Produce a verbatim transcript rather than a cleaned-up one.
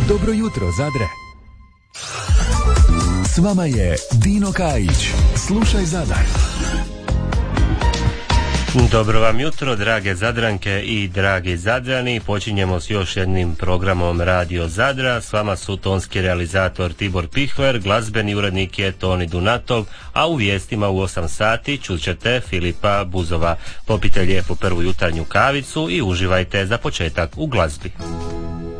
Dobro jutro, Zadre. S vama je Dino Kajić. Slušaj Zadar. Dobro vam jutro, drage Zadranke i dragi Zadrani. Počinjemo s još jednim programom Radio Zadra. S vama su tonski realizator Tibor Pihler, glazbeni urednik je Toni Dunatov, a u vijestima u osam sati čućete Filipa Buzova. Popite lijepo prvu jutarnju kavicu i uživajte za početak u glazbi.